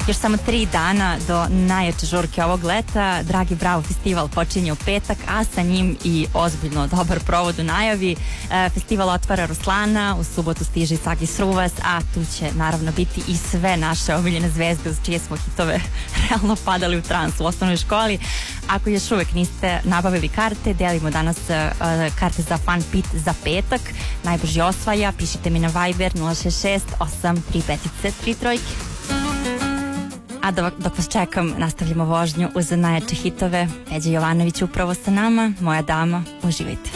Još samo 3 dana do najjače žurke ovog leta. Dragi Bravo festival počinje u petak, a sa njim i ozbiljno dobar provod u najavi. Festival otvara Ruslana, u subotu stiže Sagi Sruvas, a tu će naravno biti i sve naše omiljene zvezde uz čije smo hitove realno padali u trans u osnovnoj školi. Ako još uvek niste nabavili karte, delimo danas karte za Fun Pit za petak. Najbrži osvaja, pišite mi na Viber 066 835 3 A dok vas čekam, nastavljamo vožnju uz najjače hitove. Peđa Jovanović upravo sa nama, moja dama, uživajte.